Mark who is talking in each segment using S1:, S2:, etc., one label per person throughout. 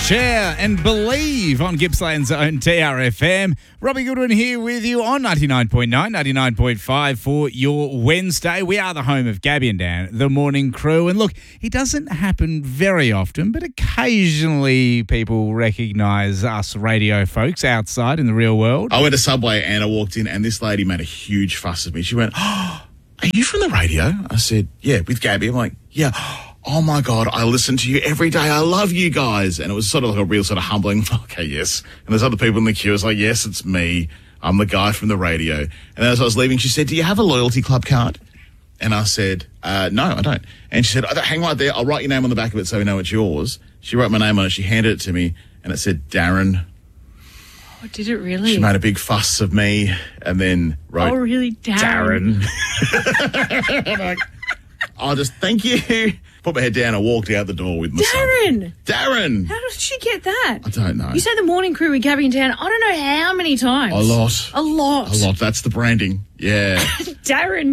S1: Cher and Believe on Gippsland's own TRFM. Robbie Goodwin here with you on 99.9, 99.5 for your Wednesday. We are the home of Gabby and Dan, the morning crew. And look, it doesn't happen very often, but occasionally people recognise us radio folks outside in the real world.
S2: I went to Subway and I walked in and this lady made a huge fuss of me. She went, "Oh, are you from the radio?" I said, "Yeah," with Gabby. I'm like, "Yeah. Oh my God, I listen to you every day. I love you guys." And it was sort of like a real sort of humbling, okay, yes. And there's other people in the queue. It's like, yes, it's me. I'm the guy from the radio. And as I was leaving, she said, "Do you have a loyalty club card?" And I said, "No, I don't." And she said, "Hang right there. I'll write your name on the back of it so we know it's yours." She wrote my name on it. She handed it to me and it said Darren.
S3: Oh, did it really?
S2: She made a big fuss of me and then wrote,
S3: "Oh, really, Darren?"
S2: Like, "Oh, just thank you." Put my head down and walked out the door with my son. Darren!
S3: How did she get that?
S2: I don't know.
S3: You say the morning crew with Gabby and Dan, I don't know how many times.
S2: A lot. That's the branding. Yeah.
S3: Darren.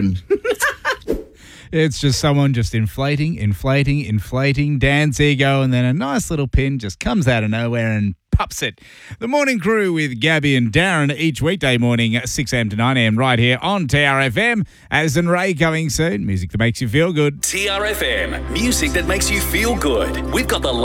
S1: It's just someone just inflating Dan's ego, and then a nice little pin just comes out of nowhere and pops it. The morning crew with Gabby and Darren each weekday morning at 6 a.m. to 9 a.m. right here on TRFM. Az and Ray coming soon. Music that makes you feel good.
S4: TRFM, music that makes you feel good. We've got the